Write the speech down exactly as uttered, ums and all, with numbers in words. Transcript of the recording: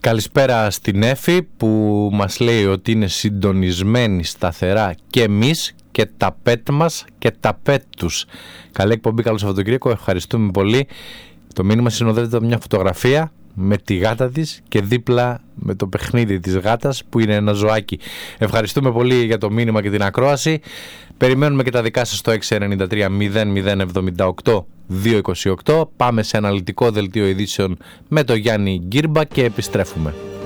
Καλησπέρα στην Έφη που μας λέει ότι είναι συντονισμένοι σταθερά και εμείς και τα πέτ μας και τα πέτ τους. Καλή εκπομπή, καλό Σαββατοκύριακο, ευχαριστούμε πολύ. Το μήνυμα συνοδεύεται από μια φωτογραφία με τη γάτα της και δίπλα με το παιχνίδι της γάτας που είναι ένα ζωάκι. Ευχαριστούμε πολύ για το μήνυμα και την ακρόαση. Περιμένουμε και τα δικά σας στο έξι εννιά τρία μηδέν μηδέν εβδομήντα οκτώ διακόσια είκοσι οκτώ. Πάμε σε αναλυτικό δελτίο ειδήσεων με τον Γιάννη Γκίρμπα και επιστρέφουμε.